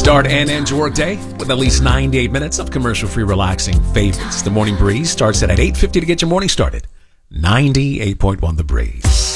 Start and end your workday with at least 98 minutes of commercial-free relaxing favorites. The Morning Breeze starts at 8:50 to get your morning started. 98.1 The Breeze.